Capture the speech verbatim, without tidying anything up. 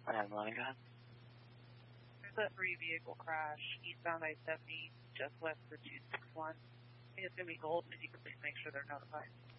nine one, go ahead. There's a three vehicle crash eastbound I seventy, just west of two six one. I think it's going to be Golden, if you could please make sure they're notified.